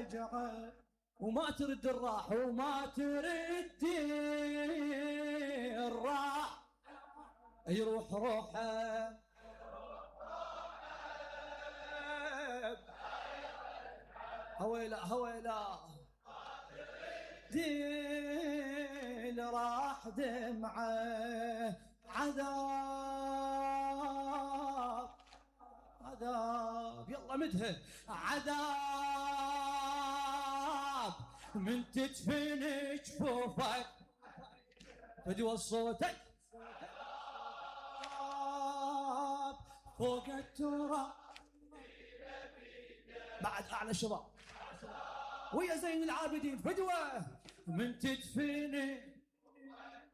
رجعه وما ترد الراح وما ترد الراح يروح روحه هويلا هويلا دين راح دمعه عذاب عذاب يلا مدهن عذاب من تدفن جفوفك فدوى صوتك فوق التراب بعد اعلى شباب ويا زين العابدين فدوى من تدفن